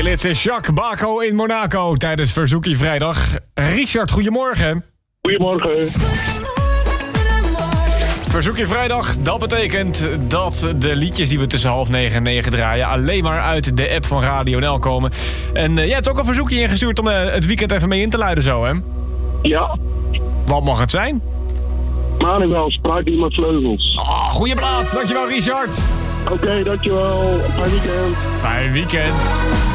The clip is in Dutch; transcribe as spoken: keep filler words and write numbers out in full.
Dit is Jacques Baco in Monaco tijdens Verzoekie Vrijdag. Richard, goedemorgen. Goedemorgen. Verzoekie Vrijdag, dat betekent dat de liedjes die we tussen half negen en negen draaien alleen maar uit de app van Radio N L komen. En uh, jij hebt ook een verzoekje ingestuurd om uh, het weekend even mee in te luiden zo, hè? Ja. Wat mag het zijn? Manuel, sprak die met vleugels. Oh, goeie plaats. Dankjewel, Richard. Oké, okay, dankjewel. Fijn weekend. Fijn weekend.